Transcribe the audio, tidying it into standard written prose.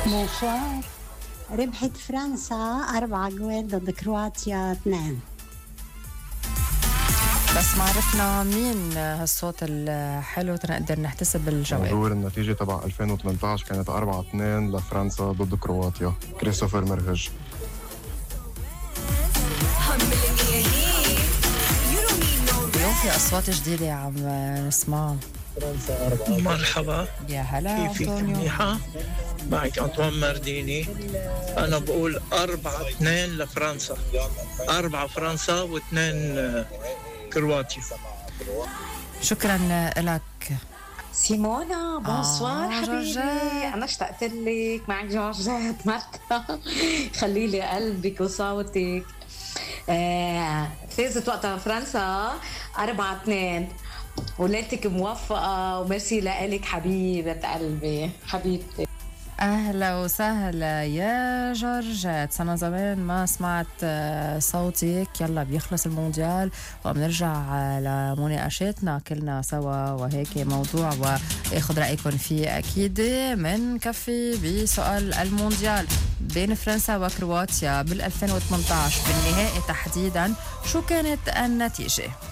مشوار. ربحت فرنسا 4 جوال ضد كرواتيا 2. بس ما عرفنا مين هالصوت الحلو تنقدر نحتسب الجواب. دور النتيجة تبع 2018 كانت 4-2 لفرنسا ضد كرواتيا. كريستوفر مرهج. اليوم في أصوات جديدة عم نسمعها. مرحبا، يا هلا كيفك؟ أنطونيو. منيحة. معك أنطوان مارديني. أنا بقول 4-2 لفرنسا. 4 فرنسا و2 كرواتيا. شكرا لك سيمونا. بونسوار حبيبي. جورجيت. أنا اشتقت لك. معك جورجيت مرتا. خلي لي قلبك وصوتك. فازت وقتها فرنسا 4-2. وليلتك موفقة وميرسي لك حبيبة قلبي حبيبتي. أهلا وسهلا يا جورجيت. أنا زمان ما سمعت صوتك. يلا بيخلص المونديال وبنرجع لمناقشتنا كلنا سوا وهيك موضوع وأخذ رأيكم فيه أكيد. من كفي بسؤال المونديال بين فرنسا وكرواتيا بال2018 بالنهائي تحديدا، شو كانت النتيجة؟